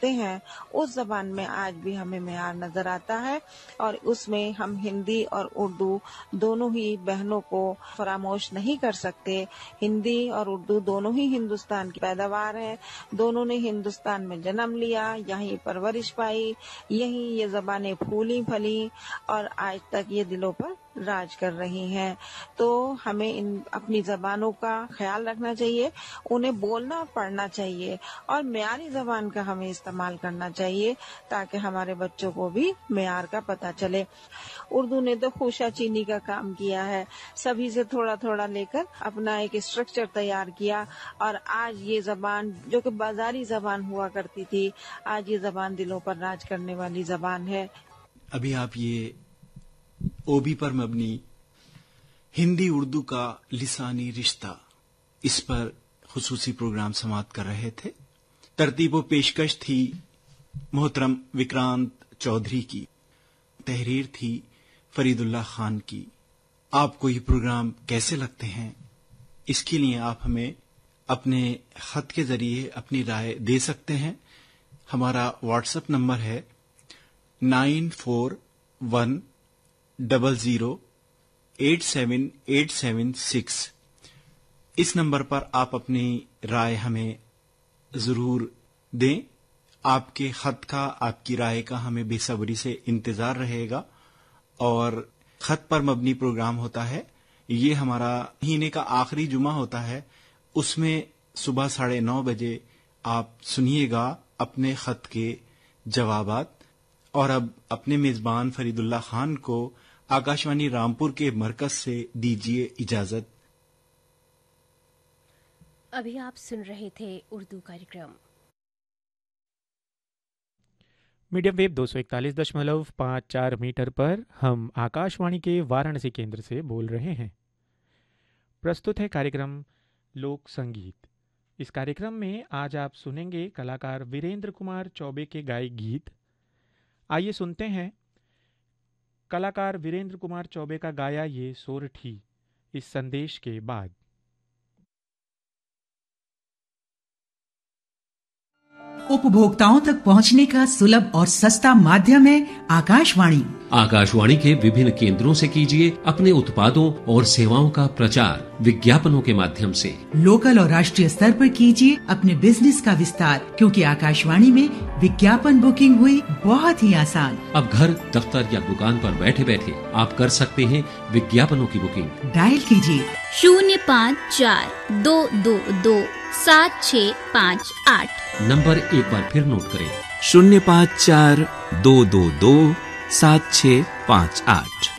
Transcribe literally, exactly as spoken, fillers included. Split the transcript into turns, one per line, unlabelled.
पढ़ते हैं उस जबान में आज भी हमें मेयार नजर आता है, और उसमें हम हिंदी और उर्दू दोनों ही बहनों को फरामोश नहीं कर सकते। हिंदी और उर्दू दोनों ही हिंदुस्तान की पैदावार है, दोनों ने हिंदुस्तान में जन्म लिया, यहीं परवरिश पाई, यहीं ये जबानें फूली फली और आज तक ये दिलों पर राज कर रही हैं। तो हमें इन अपनी जबानों का ख्याल रखना चाहिए, उन्हें बोलना पढ़ना चाहिए और मेयारी जबान का हमें इस्तेमाल करना चाहिए ताकि हमारे बच्चों को भी मेयार का पता चले। उर्दू ने तो खोशा चीनी का काम किया है, सभी से थोड़ा थोड़ा लेकर अपना एक स्ट्रक्चर तैयार किया और आज ये जबान जो कि बाजारी जबान हुआ करती थी, आज ये जबान दिलों पर राज करने वाली जबान है।
अभी आप ये ओबी पर मबनी हिंदी उर्दू का लिसानी रिश्ता, इस पर खुसूसी प्रोग्राम समाप्त कर रहे थे। तरतीब व पेशकश थी मोहतरम विक्रांत चौधरी की, तहरीर थी फरीदुल्लाह खान की। आपको ये प्रोग्राम कैसे लगते हैं, इसके लिए आप हमें अपने खत के जरिए अपनी राय दे सकते हैं। हमारा व्हाट्सएप नंबर है nine four one double zero eight seven eight seven six. इस नंबर पर आप अपनी राय हमें जरूर दें। आपके खत का, आपकी राय का हमें बेसब्री से इंतजार रहेगा। और खत पर मबनी प्रोग्राम होता है, ये हमारा महीने का आखिरी जुमा होता है, उसमें सुबह साढ़े नौ बजे आप सुनिएगा अपने खत के जवाबात। और अब अपने मेजबान फरीदुल्लाह खान को आकाशवाणी रामपुर के मरकज से दीजिए इजाजत।
अभी आप सुन रहे थे उर्दू कार्यक्रम।
मीडियम वेव दो सौ इकतालीस दशमलव पाँच चार मीटर पर हम आकाशवाणी के वाराणसी केंद्र से बोल रहे हैं। प्रस्तुत है कार्यक्रम लोक संगीत। इस कार्यक्रम में आज आप सुनेंगे कलाकार वीरेंद्र कुमार चौबे के गाए गीत। आइए सुनते हैं कलाकार वीरेंद्र कुमार चौबे का गाया ये सोरठी इस संदेश के बाद।
उपभोक्ताओं तक पहुंचने का सुलभ और सस्ता माध्यम है आकाशवाणी।
आकाशवाणी के विभिन्न केंद्रों से कीजिए अपने उत्पादों और सेवाओं का प्रचार विज्ञापनों के माध्यम से।
लोकल और राष्ट्रीय स्तर पर कीजिए अपने बिजनेस का विस्तार, क्योंकि आकाशवाणी में विज्ञापन बुकिंग हुई बहुत ही आसान।
अब घर, दफ्तर या दुकान पर बैठे बैठे आप कर सकते हैं विज्ञापनों की बुकिंग।
डायल कीजिए
शून्य पाँच चार दो दो दो सात छः पाँच आठ।
नंबर एक बार फिर नोट करें,
शून्य पाँच चार दो दो दो सात छः पाँच आठ।